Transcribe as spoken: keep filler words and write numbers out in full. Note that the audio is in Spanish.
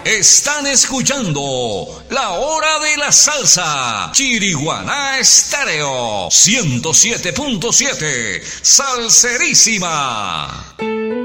Están escuchando La Hora de la Salsa, Chiriguaná Estéreo, ciento siete punto siete, Salserísima.